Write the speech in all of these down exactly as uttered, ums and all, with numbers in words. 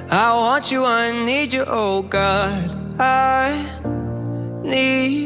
I want you, I need you, oh God. I need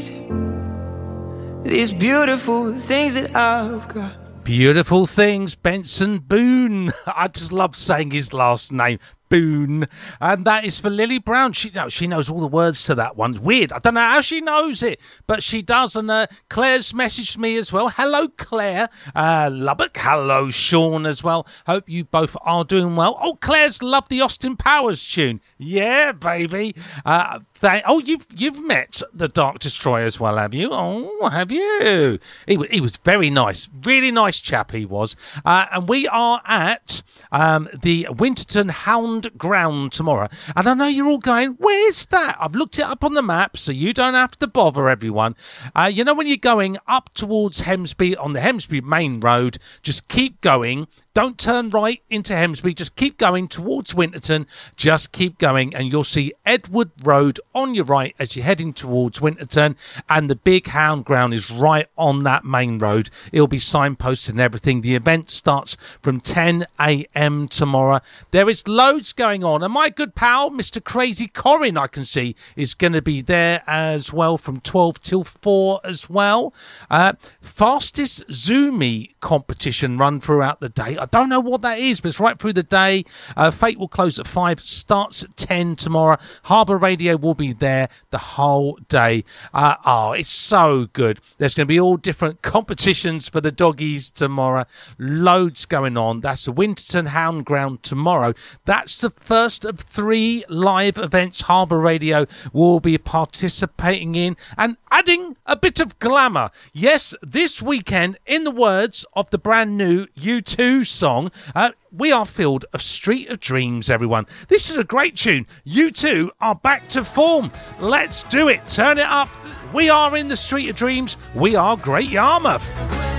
these beautiful things that I've got. Beautiful things, Benson Boone. I just love saying his last name, Boone. And that is for Lily Brown. She, no, she knows all the words to that one. Weird. I don't know how she knows it, but she does. And uh, Claire's messaged me as well. Hello, Claire. Uh, Lubbock. Hello, Sean as well. Hope you both are doing well. Oh, Claire's loved the Austin Powers tune. Yeah, baby. Uh, they, oh, you've you've met the Dark Destroyer as well, have you? Oh, have you? He, he was very nice. Really nice chap he was. Uh, and we are at um, the Winterton Hound Ground tomorrow. And I know you're all going, where's that? I've looked it up on the map, so you don't have to bother everyone. Uh, you know, when you're going up towards Hemsby on the Hemsby main road, just keep going. Don't turn right into Hemsby. Just keep going towards Winterton. Just keep going and you'll see Edward Road on your right as you're heading towards Winterton. And the big Hound Ground is right on that main road. It'll be signposted and everything. The event starts from ten a.m. tomorrow. There is loads going on. And my good pal, Mister Crazy Corin, I can see, is going to be there as well from twelve till four as well. Uh, fastest Zoomy competition run throughout the day. I don't know what that is, but it's right through the day. Uh, Fate will close at five, starts at ten tomorrow. Harbour Radio will be there the whole day. Uh, oh, it's so good. There's going to be all different competitions for the doggies tomorrow. Loads going on. That's the Winterton Hound Ground tomorrow. That's the first of three live events Harbour Radio will be participating in and adding a bit of glamour. Yes, this weekend, in the words of the brand new U two song, uh, we are filled of Street of Dreams, everyone. This is a great tune. U two are back to form. Let's do it. Turn it up. We are in the Street of Dreams. We are Great Yarmouth.